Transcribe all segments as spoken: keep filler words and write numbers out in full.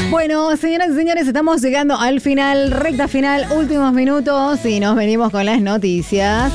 Bueno, señoras y señores, estamos llegando al final, recta final, últimos minutos y nos venimos con las noticias.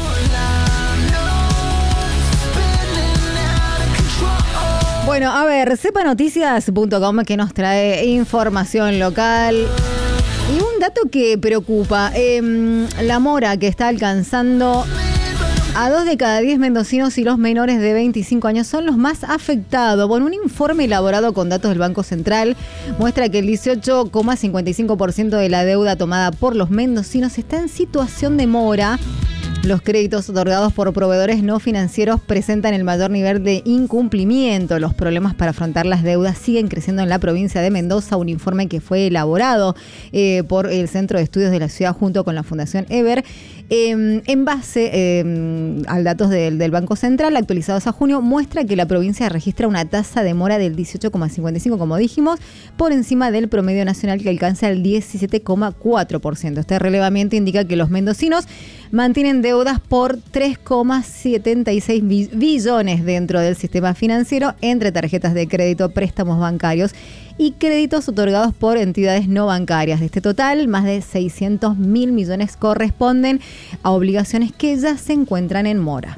Bueno, a ver, sepa noticias punto com que nos trae información local. Y un dato que preocupa, eh, la mora que está alcanzando a dos de cada diez mendocinos y los menores de veinticinco años son los más afectados. Bueno, un informe elaborado con datos del Banco Central muestra que el dieciocho coma cincuenta y cinco por ciento de la deuda tomada por los mendocinos está en situación de mora. Los créditos otorgados por proveedores no financieros presentan el mayor nivel de incumplimiento. Los problemas para afrontar las deudas siguen creciendo en la provincia de Mendoza. Un informe que fue elaborado eh, por el Centro de Estudios de la Ciudad junto con la Fundación Eber. Eh, en base eh, a datos del, del Banco Central actualizados a junio, muestra que la provincia registra una tasa de mora del dieciocho coma cincuenta y cinco, como dijimos, por encima del promedio nacional que alcanza el diecisiete coma cuatro por ciento. Este relevamiento indica que los mendocinos mantienen deudas por tres coma setenta y seis billones dentro del sistema financiero entre tarjetas de crédito, préstamos bancarios y créditos otorgados por entidades no bancarias. De este total, más de seiscientos mil millones corresponden a obligaciones que ya se encuentran en mora.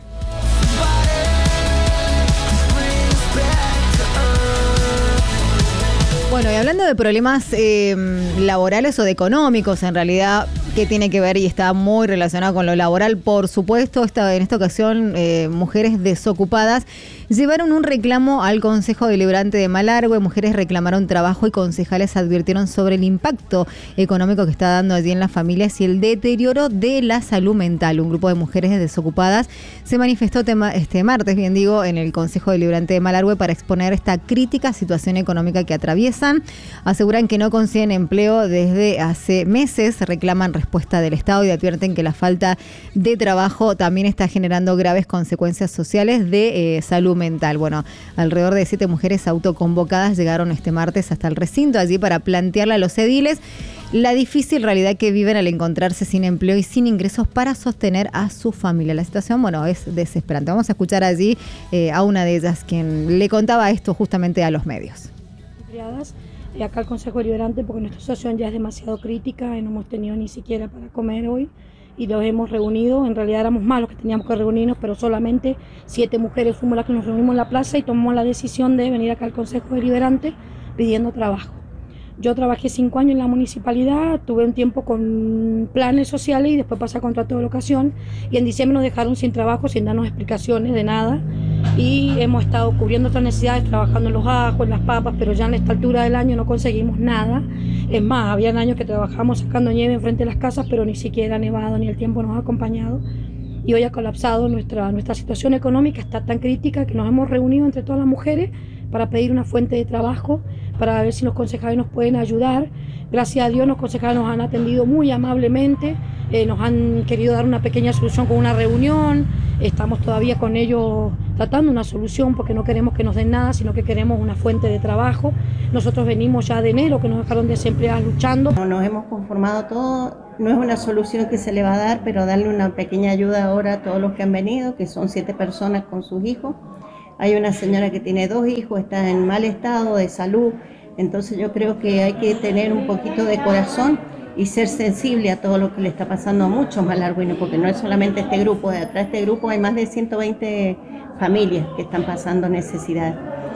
Bueno, y hablando de problemas eh, laborales o de económicos, en realidad, que tiene que ver y está muy relacionado con lo laboral, por supuesto, esta, en esta ocasión, eh, mujeres desocupadas llevaron un reclamo al Consejo Deliberante de Malargüe. Mujeres reclamaron trabajo y concejales advirtieron sobre el impacto económico que está dando allí en las familias y el deterioro de la salud mental. Un grupo de mujeres desocupadas se manifestó tema, este martes, bien digo, en el Consejo Deliberante de Malargüe para exponer esta crítica situación económica que atraviesan. Aseguran que no consiguen empleo desde hace meses, reclaman respuesta del Estado y advierten que la falta de trabajo también está generando graves consecuencias sociales de eh, salud mental. Bueno, alrededor de siete mujeres autoconvocadas llegaron este martes hasta el recinto allí para plantearle a los ediles la difícil realidad que viven al encontrarse sin empleo y sin ingresos para sostener a su familia. La situación, bueno, es desesperante. Vamos a escuchar allí eh, a una de ellas quien le contaba esto justamente a los medios. Y acá al Consejo Deliberante porque nuestra situación ya es demasiado crítica y no hemos tenido ni siquiera para comer hoy y los hemos reunido. En realidad éramos más los que teníamos que reunirnos, pero solamente siete mujeres fuimos las que nos reunimos en la plaza y tomamos la decisión de venir acá al Consejo Deliberante pidiendo trabajo. Yo trabajé cinco años en la municipalidad, tuve un tiempo con planes sociales y después pasé a contrato de locación y en diciembre nos dejaron sin trabajo, sin darnos explicaciones de nada y hemos estado cubriendo otras necesidades, trabajando en los ajos, en las papas, pero ya en esta altura del año no conseguimos nada. Es más, habían años que trabajábamos sacando nieve enfrente de las casas, pero ni siquiera ha nevado ni el tiempo nos ha acompañado. Y hoy ha colapsado nuestra, nuestra situación económica, está tan crítica que nos hemos reunido entre todas las mujeres para pedir una fuente de trabajo, para ver si los concejales nos pueden ayudar. Gracias a Dios los concejales nos han atendido muy amablemente, eh, nos han querido dar una pequeña solución con una reunión, estamos todavía con ellos tratando una solución porque no queremos que nos den nada, sino que queremos una fuente de trabajo. Nosotros venimos ya de enero, que nos dejaron desempleadas luchando. Nos hemos conformado todo, no es una solución que se le va a dar, pero darle una pequeña ayuda ahora a todos los que han venido, que son siete personas con sus hijos. Hay una señora que tiene dos hijos, está en mal estado de salud, entonces yo creo que hay que tener un poquito de corazón y ser sensible a todo lo que le está pasando a muchos malargüeños, porque no es solamente este grupo, de atrás de este grupo hay más de ciento veinte familias que están pasando necesidad.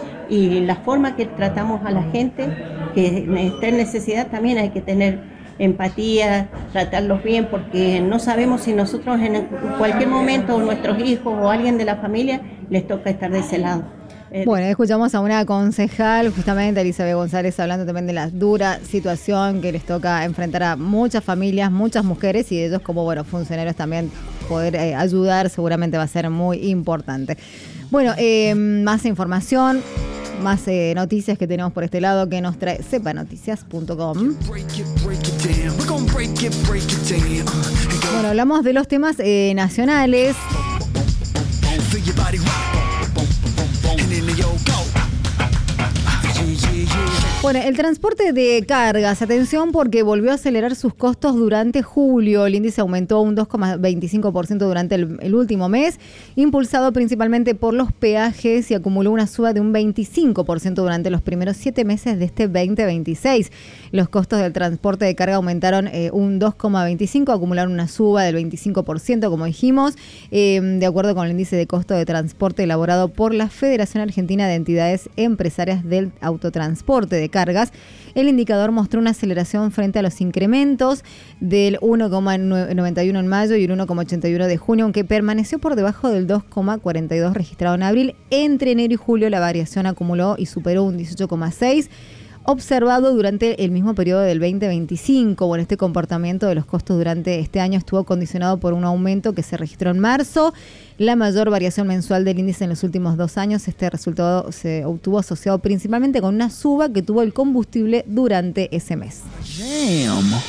Y la forma que tratamos a la gente que está en necesidad también hay que tener empatía, tratarlos bien, porque no sabemos si nosotros en cualquier momento, nuestros hijos o alguien de la familia, les toca estar de ese lado. Bueno, escuchamos a una concejal, justamente Elizabeth González, hablando también de la dura situación que les toca enfrentar a muchas familias, muchas mujeres, y ellos como bueno funcionarios también poder eh, ayudar seguramente va a ser muy importante. Bueno, eh, más información, más eh, noticias que tenemos por este lado que nos trae sepa noticias punto com. Bueno, hablamos de los temas eh, nacionales. Bueno, el transporte de cargas, atención porque volvió a acelerar sus costos durante julio. El índice aumentó un dos coma veinticinco por ciento durante el, el último mes, impulsado principalmente por los peajes y acumuló una suba de un veinticinco por ciento durante los primeros siete meses de este veinte veintiséis. Los costos del transporte de carga aumentaron eh, un dos coma veinticinco por ciento, acumularon una suba del veinticinco por ciento, como dijimos, eh, de acuerdo con el índice de costo de transporte elaborado por la Federación Argentina de Entidades Empresarias del Autotransporte de Cargas. El indicador mostró una aceleración frente a los incrementos del uno coma noventa y uno en mayo y el uno coma ochenta y uno de junio, aunque permaneció por debajo del dos coma cuarenta y dos registrado en abril. Entre enero y julio la variación acumuló y superó un dieciocho coma seis por ciento. Observado durante el mismo periodo del veinte veinticinco. Bueno, este comportamiento de los costos durante este año estuvo condicionado por un aumento que se registró en marzo. La mayor variación mensual del índice en los últimos dos años. Este resultado se obtuvo asociado principalmente con una suba que tuvo el combustible durante ese mes. Damn.